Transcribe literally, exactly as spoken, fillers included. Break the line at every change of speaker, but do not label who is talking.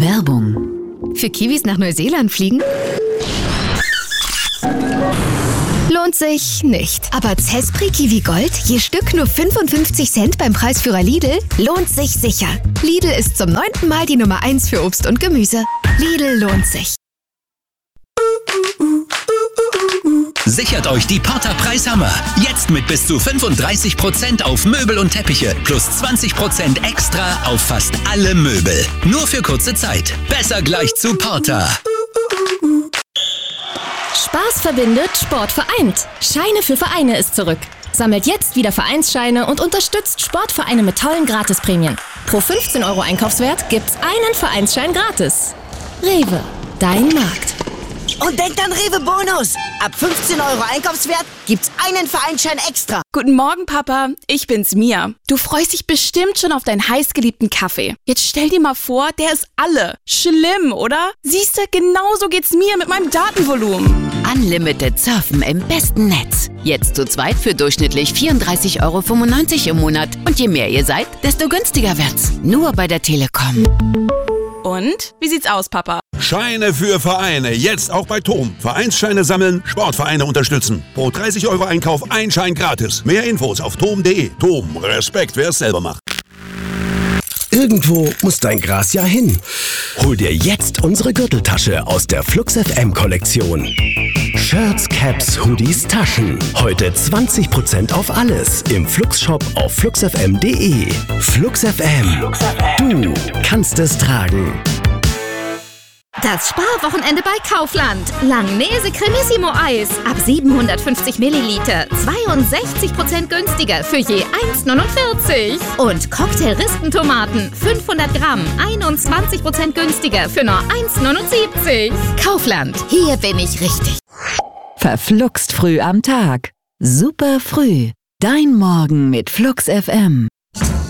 Werbung.
Für Kiwis nach Neuseeland fliegen? Lohnt sich nicht. Aber Zespri Kiwi Gold, je Stück nur fünfundfünfzig Cent beim Preisführer Lidl, lohnt sich sicher. Lidl ist zum neunten Mal die Nummer eins für Obst und Gemüse. Lidl lohnt sich.
Sichert euch die Porter Preishammer. Jetzt mit bis zu fünfunddreißig Prozent auf Möbel und Teppiche plus zwanzig Prozent extra auf fast alle Möbel. Nur für kurze Zeit. Besser gleich zu Porter.
Spaß verbindet, Sport vereint. Scheine für Vereine ist zurück. Sammelt jetzt wieder Vereinsscheine und unterstützt Sportvereine mit tollen Gratisprämien. Pro fünfzehn Euro Einkaufswert gibt's einen Vereinsschein gratis. Rewe, dein Markt.
Und denkt an Rewe Bonus. Ab fünfzehn Euro Einkaufswert gibt's einen Vereinsschein extra.
Guten Morgen, Papa. Ich bin's, Mia. Du freust dich bestimmt schon auf deinen heißgeliebten Kaffee. Jetzt stell dir mal vor, der ist alle. Schlimm, oder? Siehste, genauso geht's mir mit meinem Datenvolumen.
Unlimited Surfen im besten Netz. Jetzt zu zweit für durchschnittlich vierunddreißig Euro fünfundneunzig im Monat. Und je mehr ihr seid, desto günstiger wird's. Nur bei der Telekom.
Und? Wie sieht's aus, Papa?
Scheine für Vereine. Jetzt auch bei T O M. Vereinsscheine sammeln, Sportvereine unterstützen. Pro dreißig Euro Einkauf ein Schein gratis. Mehr Infos auf tom punkt de. T O M. Respekt, wer es selber macht.
Irgendwo muss dein Gras ja hin. Hol dir jetzt unsere Gürteltasche aus der Flux F M-Kollektion. Shirts, Caps, Hoodies, Taschen. Heute zwanzig Prozent auf alles im Flux-Shop auf flux f m punkt de. Flux F M. Du kannst es tragen.
Das Sparwochenende bei Kaufland. Langnese Cremissimo Eis. Ab siebenhundertfünfzig Milliliter. zweiundsechzig Prozent günstiger für je eins neunundvierzig. Und Cocktail-Rispentomaten. fünfhundert Gramm. einundzwanzig Prozent günstiger für nur eins neunundsiebzig. Kaufland. Hier bin ich richtig.
Verfluxt früh am Tag. Super früh. Dein Morgen mit Flux F M.